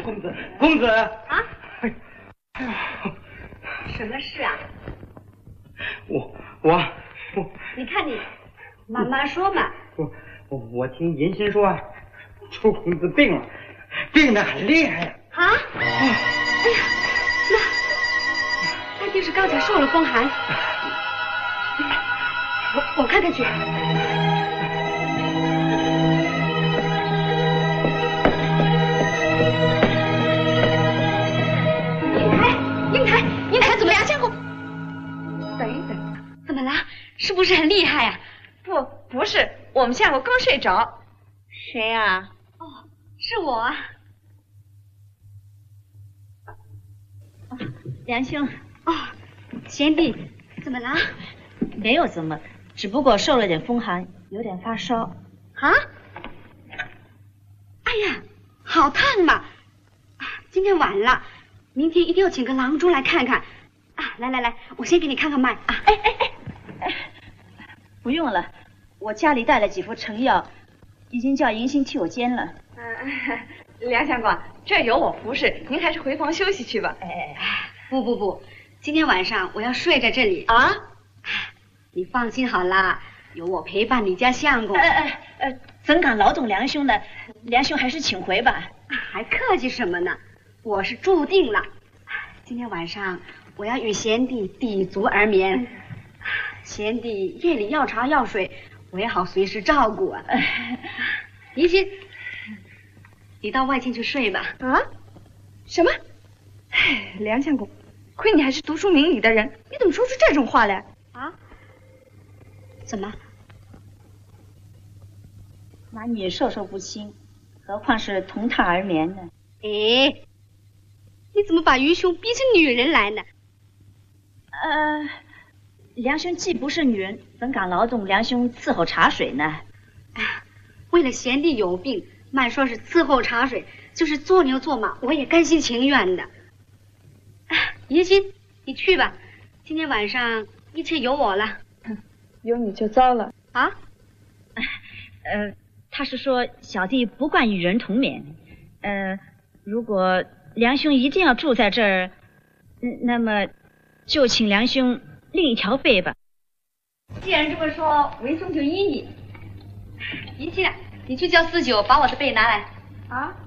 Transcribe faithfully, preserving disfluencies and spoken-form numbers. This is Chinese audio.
公子，公子啊！什么事啊？ 我我我， 你看你，慢慢说嘛。 我我我听银心说，楚公子病了，病得很厉害呀。 啊！哎呀，那那就是刚才受了风寒。我我看看去。英台，英台怎么样？相公， 等一等， 怎么了？是不是很厉害呀？ 不，不是，我们相公刚睡着。谁呀？ 哦，是我啊。 哦，梁兄。 哦，贤弟，怎么了？ 没有怎么，只不过受了点风寒，有点发烧。 啊？哎呀，好烫嘛！今天晚了。明天一定要请个郎中来看看，啊！来来来，我先给你看看脉啊！ 哎哎哎哎，不用了，我家里带了几副成药，已经叫银心替我煎了。 嗯、呃，梁相公，这有我服侍，您还是回房休息去吧。 哎哎哎，不不不，今天晚上我要睡在这里啊！ 你放心好啦，有我陪伴你家相公。 哎哎哎，怎敢劳动梁兄呢？梁兄还是请回吧。 还客气什么呢？我是注定了，今天晚上我要与贤弟抵足而眠。贤弟夜里要茶要水，我也好随时照顾啊。银心，你到外间去睡吧。 啊？什么？哎，梁相公，亏你还是读书明理的人，你怎么说出这种话来？ 啊？怎么？ 男女授受不亲，何况是同榻而眠呢？ 哎。你怎么把愚兄逼成女人来呢？ 呃，梁兄既不是女人，怎敢劳动梁兄伺候茶水呢？ 哎呀，为了贤弟有病，慢说是伺候茶水，就是做牛做马，我也甘心情愿的。银心，你去吧，今天晚上一切由我了。 有你就糟了啊！ 呃，他是说小弟不惯与人同眠，呃，如果梁兄一定要住在这儿，那么就请梁兄另一条被吧。 既然这么说，为兄就依你。银心，你去叫四九把我的被拿来。 啊？